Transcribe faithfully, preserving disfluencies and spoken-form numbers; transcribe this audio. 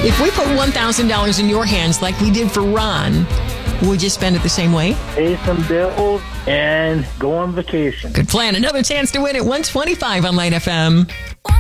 If we put one thousand dollars in your hands like we did for Ron, would you spend it the same way? Pay some bills and go on vacation. Good plan. Another chance to win at one twenty-five on Light F M.